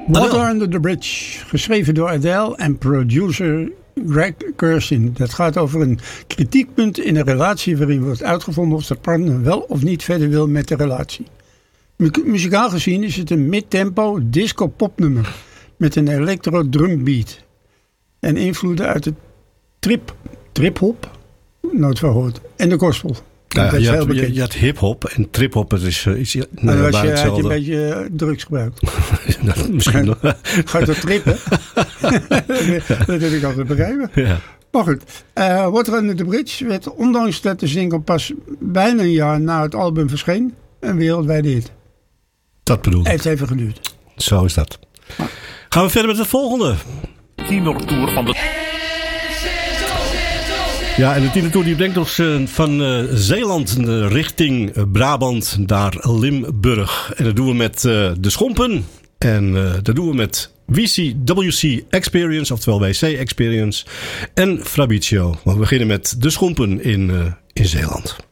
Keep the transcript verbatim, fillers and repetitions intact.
Water Under the Bridge, geschreven door Adele en producer Greg Kurstin. Dat gaat over een kritiekpunt in een relatie waarin wordt uitgevonden of de partner wel of niet verder wil met de relatie. Mu- muzikaal gezien is het een mid-tempo disco-popnummer met een electro-drumbeat en invloeden uit de trip, trip-hop, nooit van gehoord, en de gospel. Ja, je, had, je, je had hip-hop en trip-hop. Het is uh, iets. Nou, nou, was je, had je een beetje uh, drugs gebruikt. nou, misschien nog. Ga je toch trippen? Dat heb ik altijd begrepen. Ja. Maar goed, uh, Water Under the Bridge werd, ondanks dat de single pas bijna een jaar na het album verscheen, een wereldwijde hit. Dat bedoel ik. Heeft even geduurd. Zo is dat. Maar. Gaan we verder met het volgende. Tienertour van de... Ja, en de tienertour die brengt ons uh, van uh, Zeeland uh, richting uh, Brabant naar Limburg. En dat doen we met uh, de Schompen. En uh, dat doen we met W C, W C Experience, oftewel W C Experience. En Fabrizio. We beginnen met de Schompen in, uh, in Zeeland.